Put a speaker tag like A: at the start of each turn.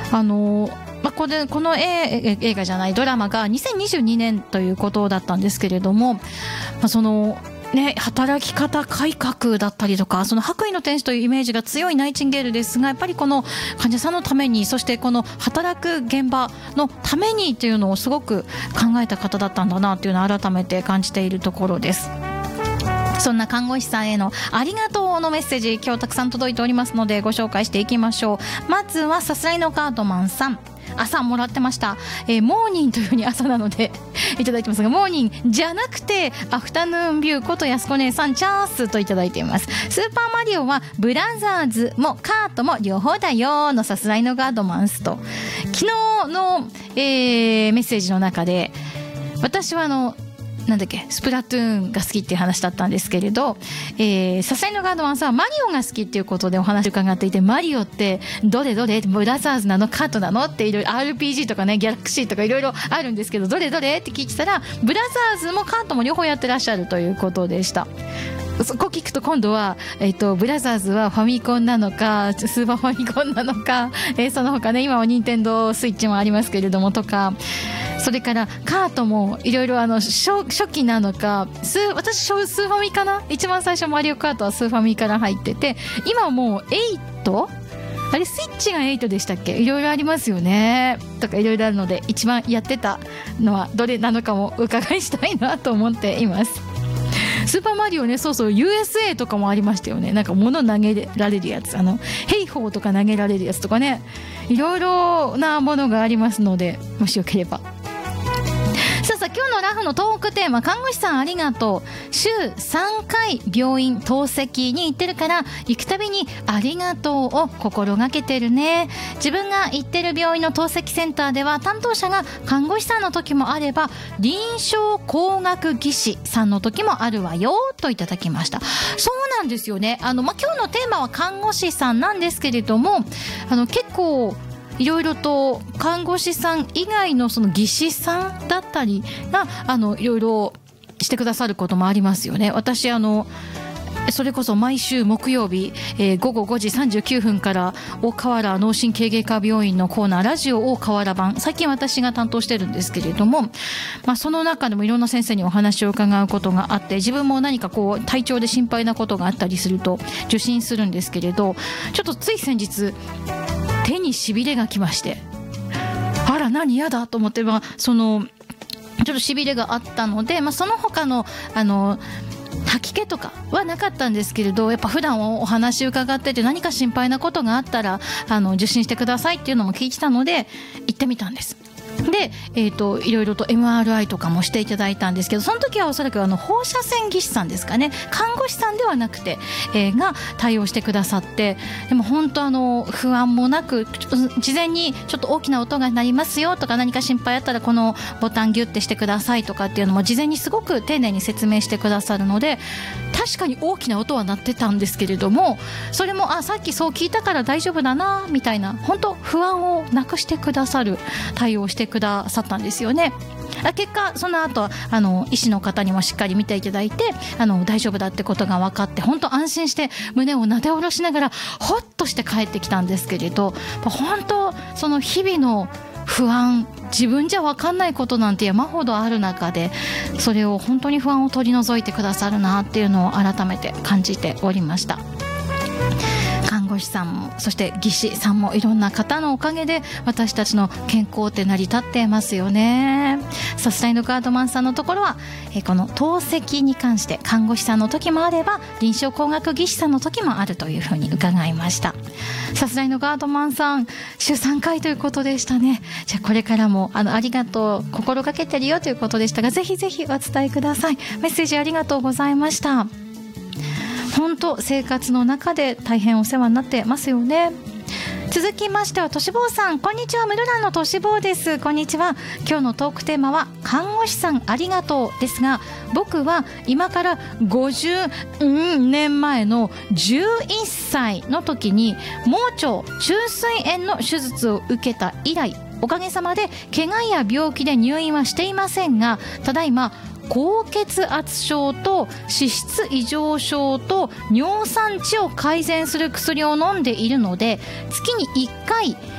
A: この映画じゃないドラマが2022年ということだったんですけれども、そのね、働き方改革だったりとか、その白衣の天使というイメージが強いナイチンゲールですが、やっぱりこの患者さんのために、そしてこの働く現場のためにっていうのをすごく考えた方だったんだなっていうのを改めて感じているところです。そんな看護師さんへのありがとうのメッセージ、今日たくさん届いておりますのでご紹介していきましょう。まずはさすらいのガードマンさん、朝もらってました、モーニンというふうに朝なのでいただいてますが、モーニンじゃなくてアフタヌーンビューことやすこ姉さんチャースといただいています。スーパーマリオはブラザーズもカートも両方だよのさすらいのガードマンスと、昨日の、メッセージの中で私はなんだっけ、スプラトゥーンが好きっていう話だったんですけれど、さすらいのガードマンさんはマリオが好きっていうことでお話を伺っていて、マリオってどれどれ、ブラザーズなのカートなのっていろいろ RPG とかね、ギャラクシーとかいろいろあるんですけど、どれどれって聞いてたらブラザーズもカートも両方やってらっしゃるということでした。そこ聞くと今度は、ブラザーズはファミコンなのかスーパーファミコンなのか、その他ね、今は任天堂スイッチもありますけれどもとか、それからカートもいろいろ初期なのか、私スーファミかな、一番最初マリオカートはスーファミから入ってて、今はもう8、あれスイッチが8でしたっけ、いろいろありますよねとかいろいろあるので、一番やってたのはどれなのかも伺いしたいなと思っています。スーパーマリオね、そうそう USA とかもありましたよね。なんか物投げられるやつ、ヘイホーとか投げられるやつとかね、いろいろなものがありますので、もしよければ。さあ今日のラフのトークテーマ、看護師さんありがとう。週3回病院透析に行ってるから、行くたびにありがとうを心がけてるね。自分が行ってる病院の透析センターでは担当者が看護師さんの時もあれば臨床工学技士さんの時もあるわよといただきました。そうなんですよね。今日のテーマは看護師さんなんですけれども、結構いろいろと看護師さん以外のその技師さんだったりがいろいろしてくださることもありますよね。私それこそ毎週木曜日、午後5時39分から大河原脳神経外科病院のコーナーラジオ大河原版、最近私が担当してるんですけれども、その中でもいろんな先生にお話を伺うことがあって、自分も何かこう体調で心配なことがあったりすると受診するんですけれど、ちょっとつい先日手にしびれがきまして、あら何やだと思って、ちょっとしびれがあったので、その他の吐き気とかはなかったんですけれど、やっぱ普段お話伺ってて何か心配なことがあったら受診してくださいっていうのも聞いてたので行ってみたんです。で、いろいろと MRI とかもしていただいたんですけど、その時はおそらく放射線技師さんですかね、看護師さんではなくて、が対応してくださって、でも本当不安もなく、事前にちょっと大きな音が鳴りますよとか、何か心配あったらこのボタンギュッてしてくださいとかっていうのも事前にすごく丁寧に説明してくださるので、確かに大きな音は鳴ってたんですけれども、それもさっきそう聞いたから大丈夫だなみたいな、本当不安をなくしてくださる対応をしてくださったんですよね。結果その後医師の方にもしっかり見ていただいて大丈夫だってことが分かって、本当安心して胸をなで下ろしながらほっとして帰ってきたんですけれど、本当その日々の不安、自分じゃ分かんないことなんて山ほどある中で、それを本当に不安を取り除いてくださるなっていうのを改めて感じておりました。看護師さんもそして技師さんもいろんな方のおかげで私たちの健康って成り立ってますよね。さすらいのガードマンさんのところはこの透析に関して看護師さんの時もあれば臨床工学技師さんの時もあるというふうに伺いました。さすらいのガードマンさん週3回ということでしたね。じゃあこれからもありがとう心がけてるよということでしたが、ぜひぜひお伝えください。メッセージありがとうございました。本当生活の中で大変お世話になってますよね。続きましてはとしぼうさん、こんにちは。ムルランのとしぼうです。こんにちは。今日のトークテーマは看護師さんありがとうですが、僕は今から50年前の11歳の時に盲腸虫垂炎の手術を受けた以来、おかげさまで怪我や病気で入院はしていませんが、ただいま高血圧症と脂質異常症と尿酸値を改善する薬を飲んでいるので、月に1回